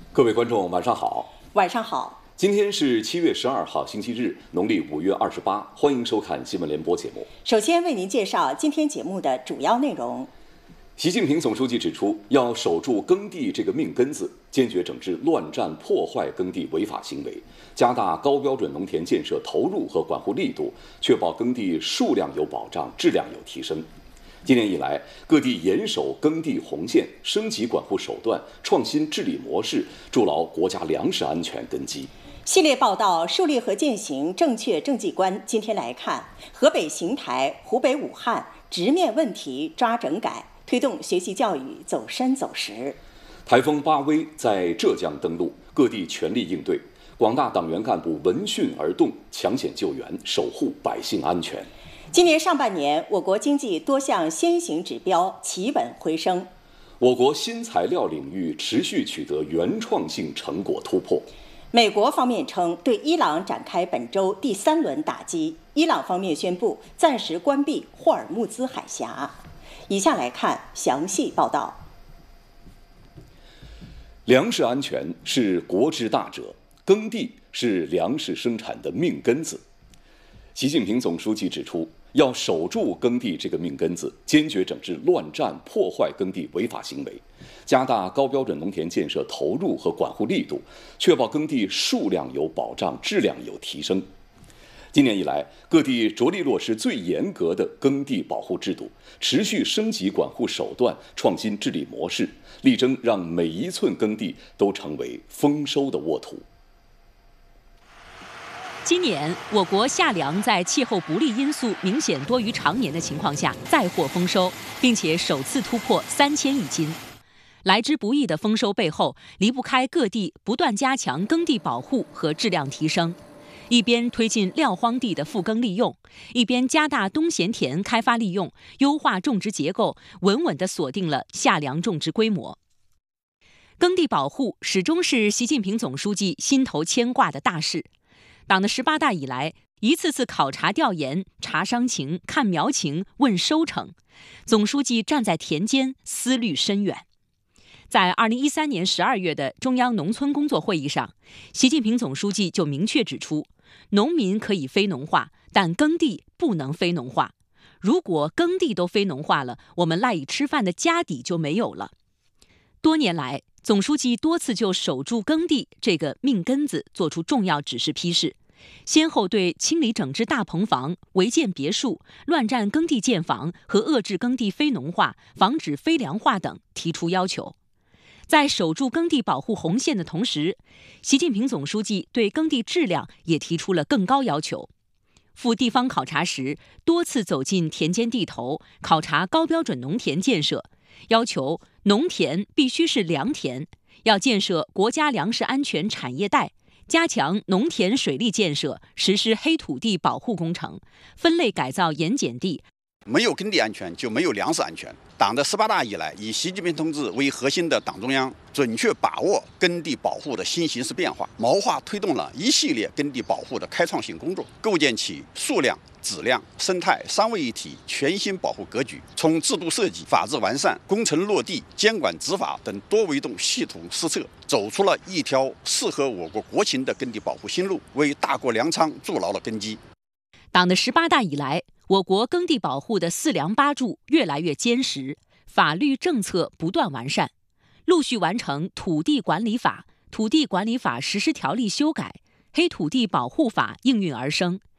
各位观众，晚上好。 晚上好。 今天是7月12号，星期日，农历5月28，欢迎收看新闻联播节目。 首先为您介绍今天节目的主要内容。 习近平总书记指出，要守住耕地这个命根子，坚决整治乱占破坏耕地违法行为，加大高标准农田建设投入和管护力度，确保耕地数量有保障，质量有提升。今年以来，各地严守耕地红线，升级管护手段，创新治理模式，筑牢国家粮食安全根基。 系列报道树立和践行正确政绩观。今天来看，河北邢台、湖北武汉直面问题抓整改，推动学习教育走深走实。 台风巴威在浙江登陆，各地全力应对，广大党员干部闻讯而动，抢险救援，守护百姓安全。 今年上半年，我国经济多项先行指标企稳回升， 我国新材料领域持续取得原创性成果突破。 美国方面称对伊朗展开本周第3轮打击，伊朗方面宣布暂时关闭霍尔木兹海峡。以下来看详细报道。 粮食安全是国之大者，耕地是粮食生产的命根子。习近平总书记指出，要守住耕地这个命根子，坚决整治乱占破坏耕地违法行为，加大高标准农田建设投入和管护力度，确保耕地数量有保障，质量有提升。今年以来，各地着力落实最严格的耕地保护制度，持续升级管护手段，创新治理模式，力争让每一寸耕地都成为丰收的沃土。 今年，我国夏粮在气候不利因素明显多于常年的情况下，再获丰收，并且首次突破3000亿斤。来之不易的丰收背后，离不开各地不断加强耕地保护和质量提升，一边推进撂荒地的复耕利用，一边加大冬闲田开发利用，优化种植结构，稳稳地锁定了夏粮种植规模。耕地保护始终是习近平总书记心头牵挂的大事。党的18大以来，一次次考察调研，查伤情，看苗情，问收成，总书记站在田间，思虑深远。在2013年12月的中央农村工作会议上，习近平总书记就明确指出，农民可以非农化，但耕地不能非农化。如果耕地都非农化了，我们赖以吃饭的家底就没有了。多年来，总书记多次就守住耕地这个命根子作出重要指示批示，先后对清理整治大棚房、违建别墅、乱占耕地建房和遏制耕地非农化、防止非粮化等提出要求。在守住耕地保护红线的同时，习近平总书记对耕地质量也提出了更高要求。赴地方考察时，多次走进田间地头，考察高标准农田建设，要求农田必须是良田，要建设国家粮食安全产业带，加强农田水利建设，实施黑土地保护工程，分类改造盐碱地。 没有耕地安全，就没有粮食安全。党的18大以来，以习近平同志为核心的党中央准确把握耕地保护的新形势变化，谋划推动了一系列耕地保护的开创性工作，构建起数量、质量、生态三位一体全新保护格局。从制度设计、法制完善、工程落地、监管执法等多维度系统施策，走出了一条适合我国国情的耕地保护新路，为大国粮仓筑牢了根基。 党的18大以来，我国耕地保护的4梁8柱越来越坚实，法律政策不断完善，陆续完成《土地管理法》、《土地管理法实施条例》修改，《黑土地保护法》应运而生，